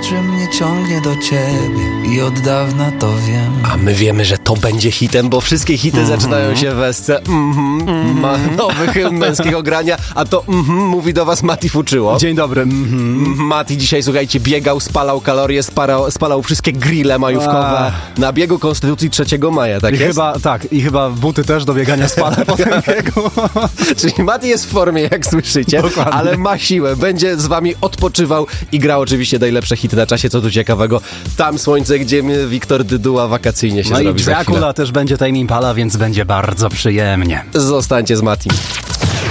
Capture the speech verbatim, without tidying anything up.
że mnie ciągnie do ciebie i od dawna to wiem. A my wiemy, że to będzie hitem, bo wszystkie hity mm-hmm. zaczynają się w esce mm-hmm, mm-hmm. ma nowy hymn męskiego grania, a to mm-hmm, mówi do was Mati Fuczyło. Dzień dobry. Mm-hmm. Mati dzisiaj, słuchajcie, biegał, spalał kalorie, spalał, spalał wszystkie grille majówkowe a... na biegu Konstytucji trzeciego maja, tak I jest? Chyba, tak, i chyba buty też do biegania spalę po tym biegu. Czyli Mati jest w formie, jak słyszycie, dokładnie. Ale ma siłę, będzie z wami odpoczywał i grał oczywiście najlepsze hity na czasie, co tu ciekawego. Tam słońce, gdzie Wiktor Dyduła wakacyjnie się no zrobi. No i Dracula też będzie Tame Impala, więc będzie bardzo przyjemnie. Zostańcie z Matim.